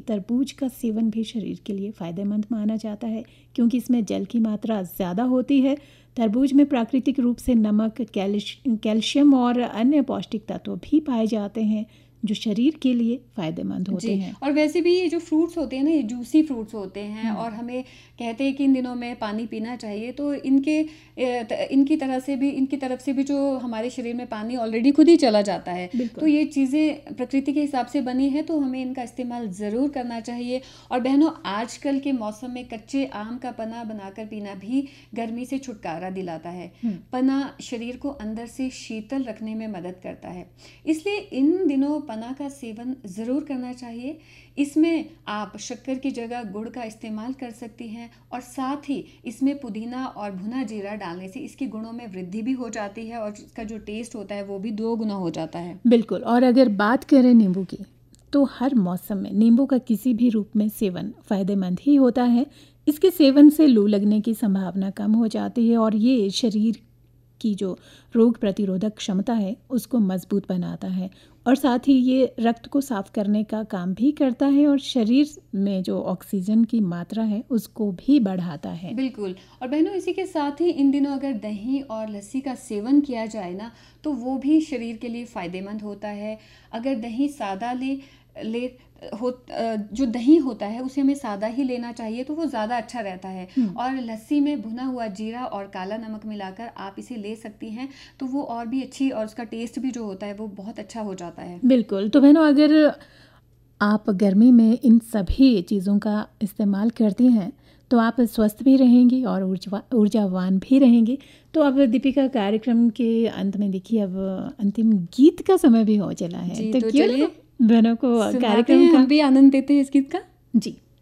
तरबूज का सेवन भी शरीर के लिए फ़ायदेमंद माना जाता है, क्योंकि इसमें जल की मात्रा ज़्यादा होती है। तरबूज में प्राकृतिक रूप से नमक, कैल्शियम और अन्य पौष्टिक तत्व भी पाए जाते हैं, जो शरीर के लिए फ़ायदेमंद होते हैं। और वैसे भी ये जो फ्रूट्स होते हैं ना, ये जूसी फ्रूट्स होते हैं और हमें कहते हैं कि इन दिनों में पानी पीना चाहिए, तो इनकी तरफ से भी जो हमारे शरीर में पानी ऑलरेडी खुद ही चला जाता है, तो ये चीज़ें प्रकृति के हिसाब से बनी है, तो हमें इनका इस्तेमाल ज़रूर करना चाहिए। और बहनों, आजकल के मौसम में कच्चे आम का पना बनाकर पीना भी गर्मी से छुटकारा दिलाता है। पना शरीर को अंदर से शीतल रखने में मदद करता है, इसलिए इन दिनों पना का सेवन ज़रूर करना चाहिए। इसमें आप शक्कर की जगह गुड़ का इस्तेमाल कर सकती हैं और साथ ही इसमें पुदीना और भुना जीरा डालने से इसके गुणों में वृद्धि भी हो जाती है और इसका जो टेस्ट होता है वो भी 2 गुना हो जाता है। बिल्कुल। और अगर बात करें नींबू की, तो हर मौसम में नींबू का किसी भी रूप में सेवन फ़ायदेमंद ही होता है। इसके सेवन से लू लगने की संभावना कम हो जाती है और ये शरीर की जो रोग प्रतिरोधक क्षमता है उसको मजबूत बनाता है, और साथ ही ये रक्त को साफ करने का काम भी करता है और शरीर में जो ऑक्सीजन की मात्रा है उसको भी बढ़ाता है। बिल्कुल। और बहनों, इसी के साथ ही इन दिनों अगर दही और लस्सी का सेवन किया जाए ना, तो वो भी शरीर के लिए फ़ायदेमंद होता है। अगर दही सादा जो दही होता है उसे हमें सादा ही लेना चाहिए, तो वो ज़्यादा अच्छा रहता है। और लस्सी में भुना हुआ जीरा और काला नमक मिलाकर आप इसे ले सकती हैं, तो वो और भी अच्छी, और उसका टेस्ट भी जो होता है वो बहुत अच्छा हो जाता है। बिल्कुल। तो बहनों, अगर आप गर्मी में इन सभी चीज़ों का इस्तेमाल करती हैं तो आप स्वस्थ भी रहेंगी और ऊर्जावान भी रहेंगी। तो अब दीपिका, कार्यक्रम के अंत में देखिए अब अंतिम गीत का समय भी हो चला है, तो क्यों चलिए बहनों को कार्यक्रम का हम भी आनंद देते हैं इस गीत का। जी।